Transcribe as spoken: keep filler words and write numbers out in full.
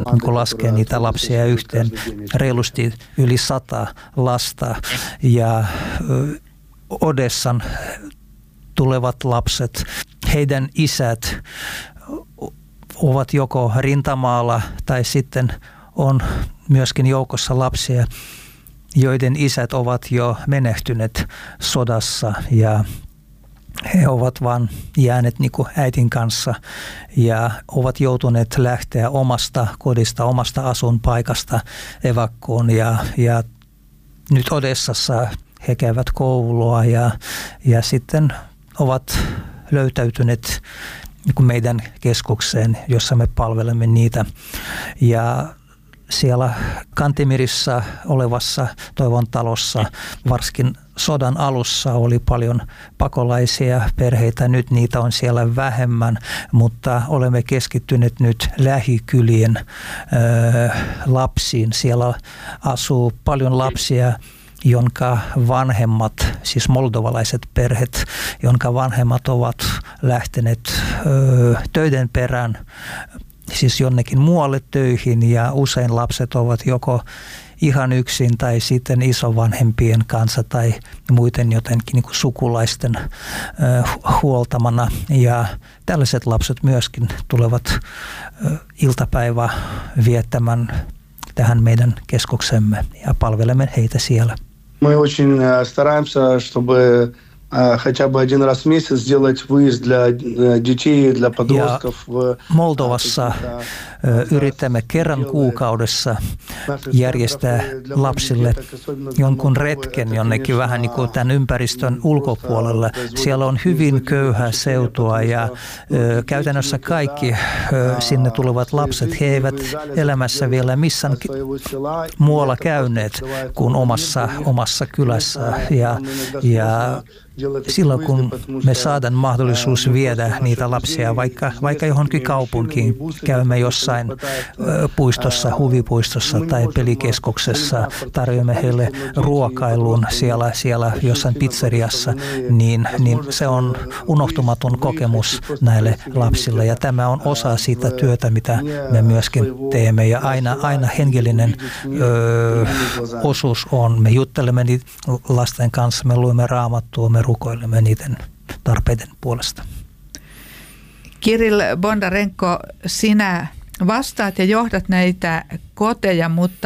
niin kun laskee niitä lapsia yhteen, reilusti yli sata lasta. Ja Odessan tulevat lapset, heidän isät ovat joko rintamaalla tai sitten on myöskin joukossa lapsia, joiden isät ovat jo menehtyneet sodassa ja he ovat vaan jääneet niin kuin äitin kanssa ja ovat joutuneet lähteä omasta kodista, omasta asuinpaikasta evakkoon ja, ja nyt Odessassa he käyvät koulua ja, ja sitten ovat löytäytyneet niin kuin meidän keskukseen, jossa me palvelemme niitä. Ja siellä Kantemirissa olevassa Toivon talossa, varsinkin sodan alussa oli paljon pakolaisia perheitä. Nyt niitä on siellä vähemmän, mutta olemme keskittyneet nyt lähikylien ö, lapsiin. Siellä asuu paljon lapsia, jonka vanhemmat, siis moldovalaiset perheet, jonka vanhemmat ovat lähteneet ö, töiden perään, siis jonnekin muualle töihin ja usein lapset ovat joko ihan yksin tai sitten isovanhempien kanssa tai muuten jotenkin niin kuin sukulaisten ö, huoltamana. Ja tällaiset lapset myöskin tulevat ö, iltapäivä viettämään tähän meidän keskuksemme ja palvelemme heitä siellä. Мы очень стараемся, чтобы хотя бы один раз в месяц сделать выезд для детей, для подростков. Moldovassa yritämme kerran kuukaudessa järjestää lapsille jonkun retken jonnekin vähän niin kuin tämän ympäristön ulkopuolella. Siellä on hyvin köyhää seutua ja käytännössä kaikki sinne tulevat lapset, he eivät elämässä vielä missään muualla käyneet kuin omassa, omassa kylässä ja, ja silloin kun me saadaan mahdollisuus viedä niitä lapsia vaikka, vaikka johonkin kaupunkiin, käymme jossain puistossa, huvipuistossa tai pelikeskuksessa, tarjoamme heille ruokailun siellä, siellä jossain pizzeriassa, niin, niin se on unohtumaton kokemus näille lapsille. Ja tämä on osa siitä työtä, mitä me myöskin teemme. Ja aina, aina hengellinen ö, osuus on. Me juttelemme niitä lasten kanssa, me luemme raamattua, me rukoilemme niiden tarpeiden puolesta. Kirill Bondarenko, sinä vastaat ja johdat näitä koteja, mutta